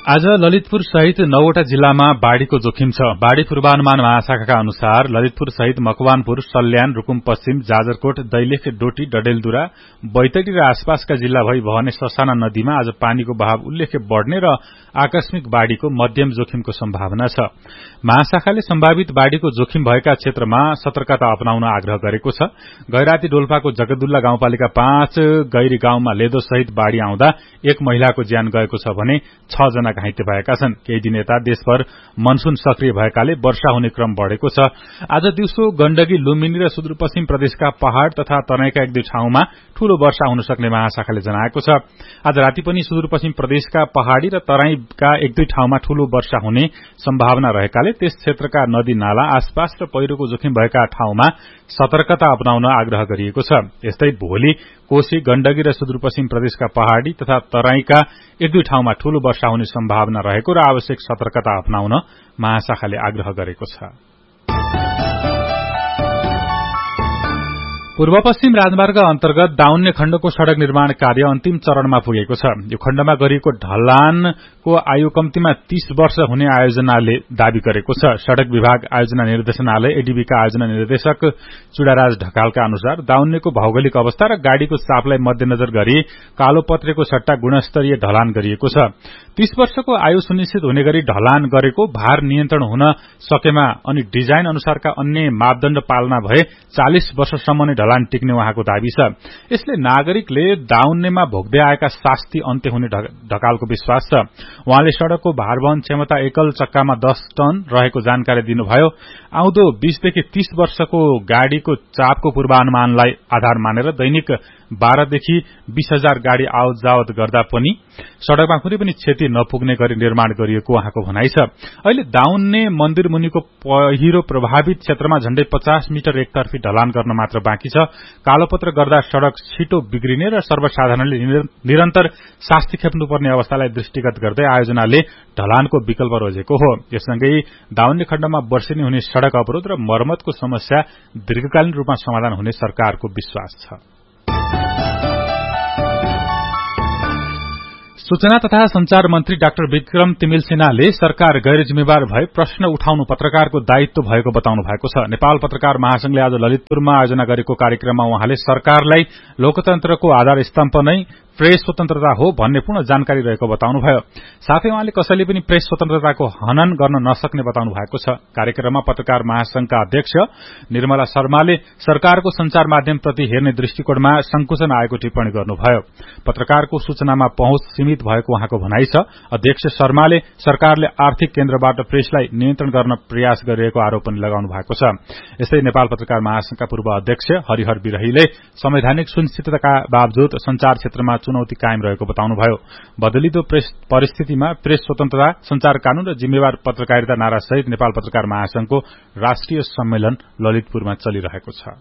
आज ललितपुर सहित 9वटा जिल्लामा बाढ़ीको जोखिम छ। बाढ़ी पूर्वानुमान महाशाखाका अनुसार ललितपुर सहित मकवानपुर, सल्यान, रुकुम पश्चिम, जाजरकोट, दैलेख, डोटी, डडेलधुरा, बैतडी र आसपासका जिल्ला भई बहने ससाना नदीमा आज पानीको बहाव उल्लेख्य बढ़ने र आकस्मिक बाढ़ीको मध्यम जोखिमको सम्भावना छ। महाशाखाले सम्भावित बाढ़ीको जोखिम भएका क्षेत्रमा सतर्कता अपनाउन आग्रह गरेको छ। गैराती डोल्पाको जगदुल्ला गाउँपालिका 5 गैरी गाउँमा लेदो सहित बाढ़ी आउँदा एक महिलाको ज्यान गएको छ भने 6 जना घाइते भएका छन्। केही दिन यता देशभर मनसून सक्रिय भएकाले वर्षा हुने क्रम बढ़ेको छ। आज दिउँसो गण्डकी, लुम्बिनी र सुदूरपश्चिम प्रदेशका पहाड़ तथा तराईका एक दुई ठाउँमा ठूलो वर्षा हुन सक्ने महाशाखाले जनाएको छ। आज राति पनि सुदूरपश्चिम प्रदेशका पहाड़ी र तराईका एक दुई ठाउँमा ठूलो वर्षा हुने सम्भावना रहेकाले त्यस क्षेत्रका नदी नाला आसपास र पहिरोको जोखिम भएका ठाउँमा सतर्कता अपनाउन आग्रह गरिएको छ। यस्तै भोलि कोशी, गण्डकी र सुदूरपश्चिम प्रदेशका पहाड़ी तथा तराईका एक दुई ठाउँमा ठूलो वर्षा हुने सम्भावना रहेको र आवश्यक सतर्कता अपनाउन महाशाखाले आग्रह गरेको छ। पूर्व पश्चिम राजमार्ग अन्तर्गत दाउन्ने खण्डको सड़क निर्माण कार्य अन्तिम चरणमा पुगेको छ। यो खण्डमा गरिएको ढलानको आयु कम्तीमा 30 वर्ष हुने आयोजनाले दावी गरेको छ। सड़क विभाग आयोजना निर्देशनालय एडीबीका आयोजना निर्देशक चुडाराज ढकालका अनुसार दाउन्नेको भौगोलिक अवस्था र गाड़ीको चापलाई मध्यनजर गरी कालोपत्रेको सट्टा गुणस्तरीय ढलान गरिएको छ। 30 वर्षको आयु सुनिश्चित हुने गरी ढलान गरेको, भार नियन्त्रण हुन सकेमा अनि डिजाइन अनुसारका अन्य मापदण्ड पालना भए 40 वर्षसम्म नै ढलान टिक्ने उहाँको दावी छ। यसले नागरिकले दाउन्नेमा भोग्दै आएका शास्ति अन्त्य हुने ढकालको विश्वास छ। उहाँले सड़कको भारवहन क्षमता एकल चक्कामा 10 टन रहेको जानकारी दिनुभयो। आउँदो 20 देखि 30 वर्षको गाड़ीको चापको पूर्वानुमानलाई आधार मानेर दैनिक 12 देखि 20,000 गाड़ी आवत जावत गर्दा पनि सड़कमा कुनै पनि क्षति नपुग्ने गरी निर्माण गरिएको उहाँको भनाइ छ। अहिले दाउन्ने मन्दिर मुनिको पहिरो प्रभावित क्षेत्रमा झण्डै 50 मिटर एकतर्फी ढलान गर्न मात्र बाँकी छ। कालोपत्र गर्दा सड़क छिटो बिग्रिने र सर्वसाधारणले निरन्तर शास्ति खेप्नुपर्ने अवस्थालाई दृष्टिगत गर्दै आयोजनाले ढलानको विकल्प रोजेको हो। यससँगै दाउन्ने खण्डमा वर्षेनी हुने सड़क अवरोध र मर्मतको समस्या दीर्घकालीन रूपमा समाधान हुने सरकारको विश्वास छ। सूचना तथा संचार मन्त्री डाक्टर विक्रम तिमिल सिन्हाले सरकार गैर जिम्मेवार भए प्रश्न उठाउनु पत्रकारको दायित्व भएको बताउनु भएको छ। नेपाल पत्रकार महासंघले आज ललितपुरमा आयोजना गरेको कार्यक्रममा उहाँले सरकारलाई लोकतन्त्रको आधार स्तम्भ नै प्रेस स्वतन्त्रता हो भन्ने पूर्ण जानकारी रहेको बताउनुभयो। साथै उहाँले कसैले पनि प्रेस स्वतन्त्रताको हनन गर्न नसक्ने बताउनु भएको छ। कार्यक्रममा पत्रकार महासंघका अध्यक्ष निर्मला शर्माले सरकारको संचार माध्यमप्रति हेर्ने दृष्टिकोणमा संकुचन आएको टिप्पणी गर्नुभयो। पत्रकारको सूचनामा पहुँच सीमित भएको उहाँको भनाइ छ। अध्यक्ष शर्माले सरकारले आर्थिक केन्द्रबाट प्रेसलाई नियन्त्रण गर्न प्रयास गरिरहेको आरोप पनि लगाउनु भएको छ। यस्तै नेपाल पत्रकार महासंघका पूर्व अध्यक्ष हरिहर विरहीले संवैधानिक सुनिश्चितताका बावजुद संचार क्षेत्रमा चुनौती कायम रहेको बताउनुभयो। बदलिदो परिस्थितिमा प्रेस स्वतन्त्रता, संचार कानून र जिम्मेवार पत्रकारिता नारा सहित नेपाल पत्रकार महासंघको राष्ट्रिय सम्मेलन ललितपुरमा चलिरहेको छ।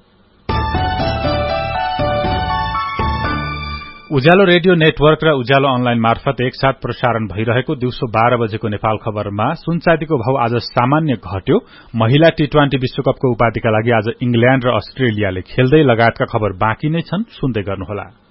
उज्यालो रेडियो नेटवर्क र उज्यालो अनलाइन मार्फत एकसाथ प्रसारण भइरहेको दिउँसो 12 बजेको नेपाल खबरमा सुनचाँदीको भाव आज सामान्य घट्यो। महिला टी20 विश्वकपको उपाधिका लागि आज इंग्ल्याण्ड र अस्ट्रेलियाले खेल्दै लगायतका खबर बाँकी नै छन्। सुन्दै गर्नुहोला।